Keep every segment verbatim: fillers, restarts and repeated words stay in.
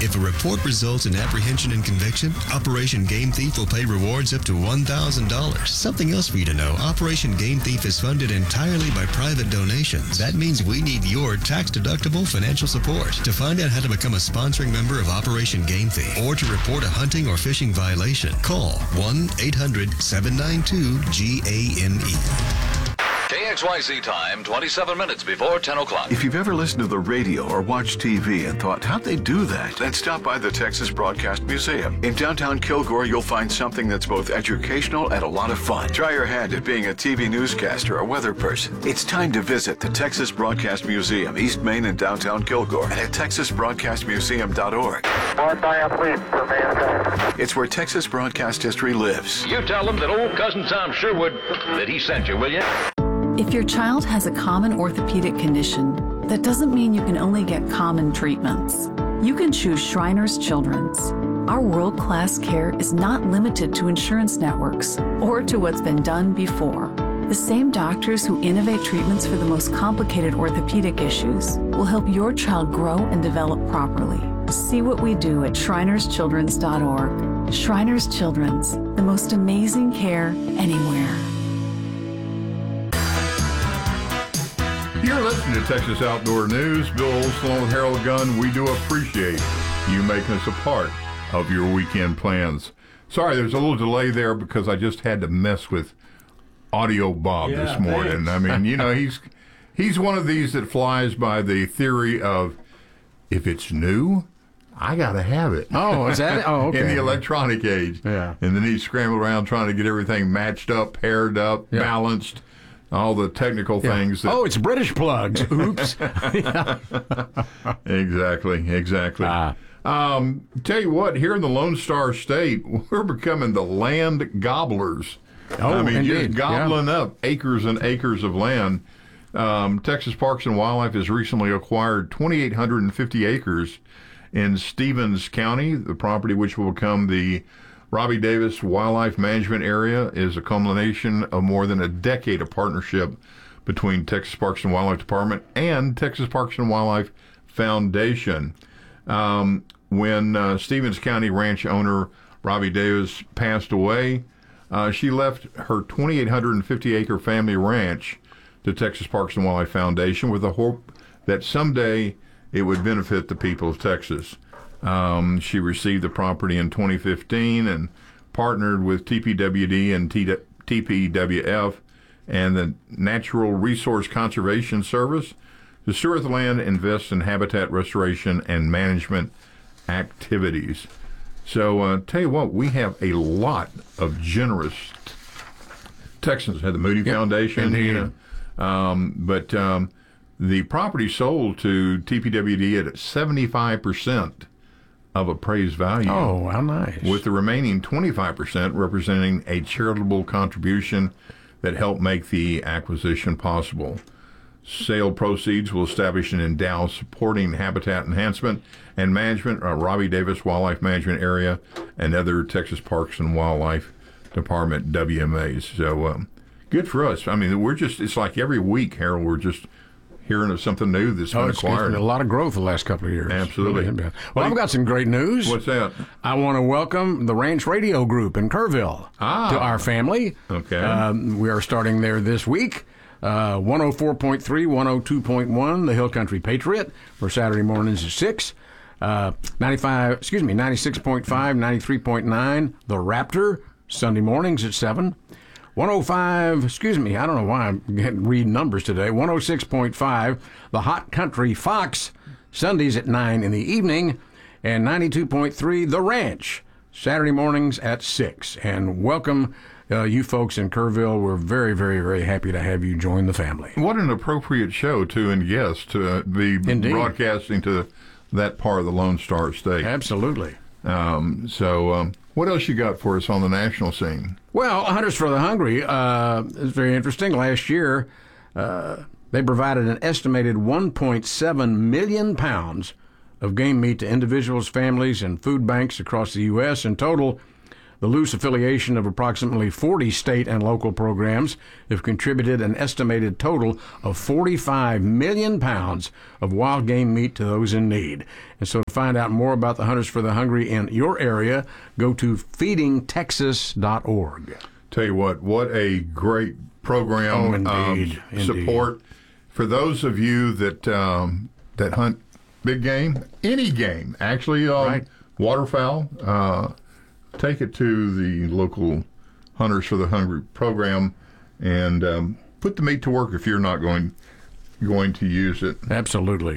If a report results in apprehension and conviction, Operation Game Thief will pay rewards up to one thousand dollars. Something else for you to know, Operation Game Thief is funded entirely by private donations. That means we need your tax-deductible financial support. To find out how to become a sponsoring member of Operation Game Thief or to report a hunting or fishing violation, call one eight hundred seven nine two G A M E. K X Y Z time, twenty-seven minutes before ten o'clock. If you've ever listened to the radio or watched T V and thought, how'd they do that? Then stop by the Texas Broadcast Museum. In downtown Kilgore, you'll find something that's both educational and a lot of fun. Try your hand at being a T V newscaster or weather person. It's time to visit the Texas Broadcast Museum, East Main in downtown Kilgore, and at texas broadcast museum dot org. It's where Texas broadcast history lives. You tell them that old cousin Tom Sherwood, that he sent you, will you? If your child has a common orthopedic condition, that doesn't mean you can only get common treatments. You can choose Shriners Children's. Our world-class care is not limited to insurance networks or to what's been done before. The same doctors who innovate treatments for the most complicated orthopedic issues will help your child grow and develop properly. See what we do at shriners children's dot org. Shriners Children's, the most amazing care anywhere. You're listening to Texas Outdoor News. Bill Olson along with Harold Gunn. We do appreciate you making us a part of your weekend plans. Sorry, there's a little delay there because I just had to mess with Audio Bob yeah, this morning. Thanks. I mean, you know, he's he's one of these that flies by the theory of if it's new, I got to have it. Oh, is that it? Oh, okay. In the electronic age. Yeah. And then he's scrambled around trying to get everything matched up, paired up, yeah. balanced. All the technical yeah. things. That... Oh, it's British plugs. Oops. Exactly, exactly. Ah. Um, tell you what, here in the Lone Star State, we're becoming the land gobblers. Oh, I mean, indeed. just gobbling yeah. up acres and acres of land. Um, Texas Parks and Wildlife has recently acquired two thousand eight hundred fifty acres in Stevens County. The property, which will become the Robbie Davis Wildlife Management Area, is a culmination of more than a decade of partnership between Texas Parks and Wildlife Department and Texas Parks and Wildlife Foundation. Um, when uh, Stevens County ranch owner Robbie Davis passed away, uh, she left her two thousand eight hundred fifty acre family ranch to Texas Parks and Wildlife Foundation with the hope that someday it would benefit the people of Texas. Um, she received the property in twenty fifteen and partnered with T P W D and T P W F and the Natural Resource Conservation Service to steward the land, invest in habitat restoration and management activities. So, uh, tell you what, we have a lot of generous Texans. Had the Moody yep, Foundation, indeed. you know, um, but um, the property sold to T P W D at seventy-five percent. Of appraised value. Oh, how nice. With the remaining twenty-five percent representing a charitable contribution that helped make the acquisition possible. Sale proceeds will establish and endow supporting habitat enhancement and management of Robbie Davis Wildlife Management Area and other Texas Parks and Wildlife Department W M As. So um, good for us. I mean, we're just, it's like every week, Harold, we're just hearing of something new that's oh, been it's, acquired. It's been a lot of growth the last couple of years. Absolutely. Well, well, I've got some great news. What's that? I want to welcome the Ranch Radio Group in Kerrville ah, to our family. Okay. Um, we are starting there this week. Uh, one oh four point three, one oh two point one, the Hill Country Patriot for Saturday mornings at six. Uh, ninety-five, excuse me, ninety-six point five, ninety-three point nine, the Raptor, Sunday mornings at seven. one oh five, excuse me, I don't know why I'm getting read numbers today. one oh six point five, the Hot Country Fox, Sundays at nine in the evening, and ninety-two point three, The Ranch, Saturday mornings at six. And welcome, uh, you folks in Kerrville. We're very, very, very happy to have you join the family. What an appropriate show to and guest to uh, be Indeed. broadcasting to that part of the Lone Star State. Absolutely. Um, so, um, what else you got for us on the national scene? Well, Hunters for the Hungry uh, is very interesting. Last year, uh, they provided an estimated one point seven million pounds of game meat to individuals, families, and food banks across the U S In total, The loose affiliation of approximately forty state and local programs have contributed an estimated total of forty-five million pounds of wild game meat to those in need. And so to find out more about the Hunters for the Hungry in your area, go to feeding texas dot org. Tell you what, what a great program. Oh, indeed. Um, indeed. Support for those of you that um, that hunt big game, any game, actually, um, right. waterfowl. Uh, take it to the local Hunters for the Hungry program and um, put the meat to work if you're not going going to use it. Absolutely.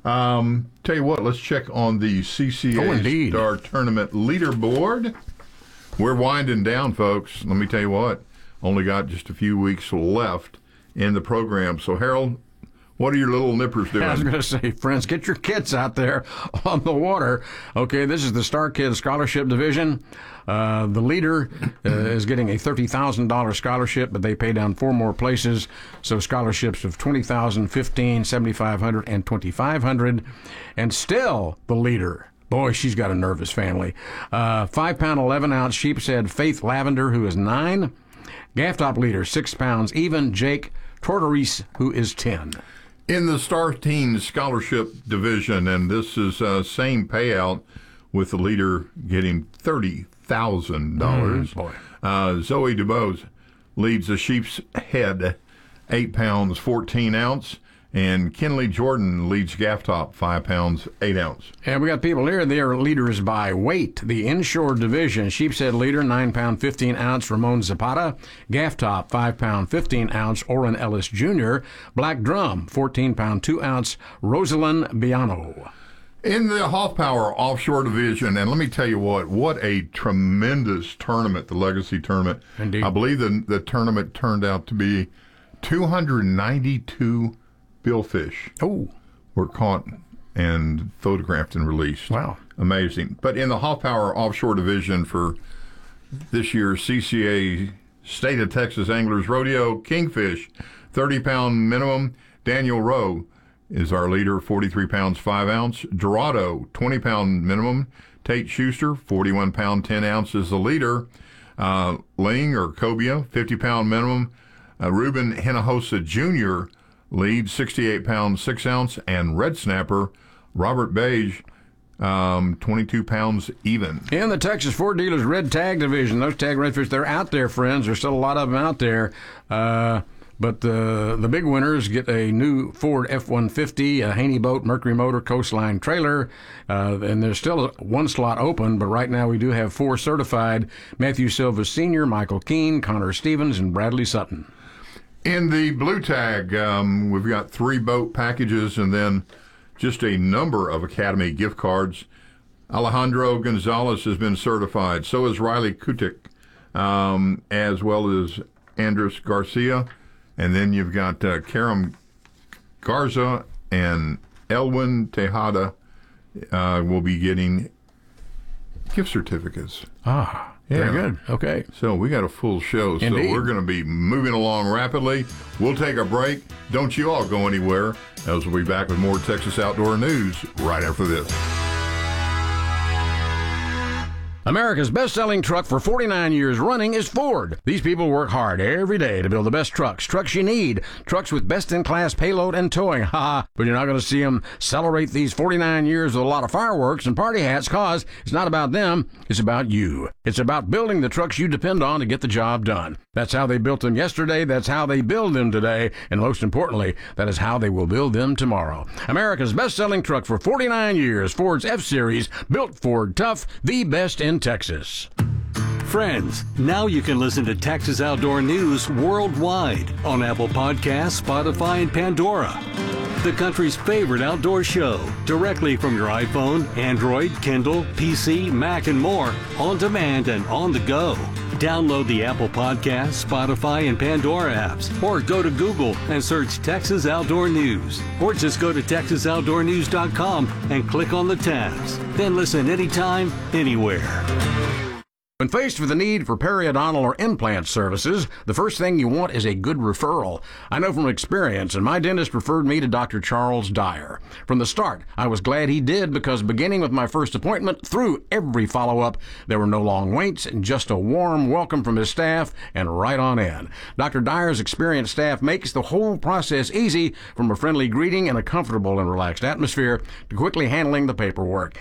Um, tell you what, let's check on the C C A oh, Star Tournament leaderboard. We're winding down, folks. Let me tell you what, only got just a few weeks left in the program. So, Harold, what are your little nippers doing? I was going to say, friends, get your kids out there on the water. Okay, this is the Star Kids Scholarship Division. Uh, the leader uh, is getting a thirty thousand dollars scholarship, but they pay down four more places. So scholarships of twenty thousand dollars, fifteen thousand dollars, seventy-five hundred dollars, and twenty-five hundred dollars. And still the leader. Boy, she's got a nervous family. Uh, five pound, eleven ounce sheepshead Faith Lavender, who is nine. Gaff Top leader, six pounds even, Jake Tortorise, who is ten. In the Star Teens Scholarship Division, and this is uh, same payout with the leader getting thirty thousand dollars. Mm, boy. Uh, Zoe DuBose leads the Sheep's Head, eight pounds, fourteen ounce. And Kinley Jordan leads Gaff Top, five pounds, eight ounce. And we got people here. They are leaders by weight. The Inshore Division, Sheepshead leader, nine pound, fifteen ounce, Ramon Zapata. Gaff Top, five pound, fifteen ounce, Orrin Ellis Junior Black Drum, fourteen pound, two ounce, Rosalind Biano. In the Hoffpower Offshore Division, and let me tell you what, what a tremendous tournament, the Legacy Tournament. Indeed. I believe the, the tournament turned out to be two hundred ninety-two billfish Oh. were caught and photographed and released. Wow. Amazing. But in the Hoffpower Offshore Division for this year's C C A State of Texas Anglers Rodeo, Kingfish, thirty pound minimum. Daniel Rowe is our leader, forty-three pounds, five ounce. Dorado, twenty pound minimum. Tate Schuster, forty-one pound, ten ounce is the leader. Uh, Ling or Cobia, fifty pound minimum. Uh, Ruben Hinojosa Junior leads, sixty-eight pounds, six ounce. And Red Snapper, Robert Beige, um, twenty-two pounds even. In the Texas Ford Dealers Red Tag Division, those tag redfish, they're out there, friends. There's still a lot of them out there. Uh, but the the big winners get a new Ford F one fifty, a Haney Boat, Mercury Motor, Coastline trailer. Uh, and there's still one slot open, but right now we do have four certified. Matthew Silva Senior, Michael Keene, Connor Stevens, and Bradley Sutton. In the blue tag, um, we've got three boat packages and then just a number of Academy gift cards. Alejandro Gonzalez has been certified. So is Riley Kutik, um, as well as Andres Garcia. And then you've got uh, Karam Garza and Elwin Tejada uh, will be getting gift certificates. Ah. Yeah. Very good. Okay. So we got a full show. So Indeed. we're going to be moving along rapidly. We'll take a break. Don't you all go anywhere, as we'll be back with more Texas Outdoor News right after this. America's best-selling truck for forty-nine years running is Ford. These people work hard every day to build the best trucks, trucks you need, trucks with best-in-class payload and towing. Ha! But you're not going to see them celebrate these forty-nine years with a lot of fireworks and party hats, cause it's not about them, it's about you. It's about building the trucks you depend on to get the job done. That's how they built them yesterday, that's how they build them today, and most importantly, that is how they will build them tomorrow. America's best-selling truck for forty-nine years, Ford's F-Series, built Ford tough, the best in Texas. Friends, now you can listen to Texas Outdoor News worldwide on Apple Podcasts, Spotify, and Pandora. The country's favorite outdoor show, directly from your iPhone, Android, Kindle, P C, Mac, and more, on demand and on the go. Download the Apple Podcasts, Spotify, and Pandora apps, or go to Google and search Texas Outdoor News. Or just go to texas outdoor news dot com and click on the tabs. Then listen anytime, anywhere. When faced with the need for periodontal or implant services, the first thing you want is a good referral. I know from experience, and my dentist referred me to Doctor Charles Dyer. From the start, I was glad he did, because beginning with my first appointment through every follow-up, there were no long waits and just a warm welcome from his staff and right on in. Doctor Dyer's experienced staff makes the whole process easy, from a friendly greeting and a comfortable and relaxed atmosphere to quickly handling the paperwork.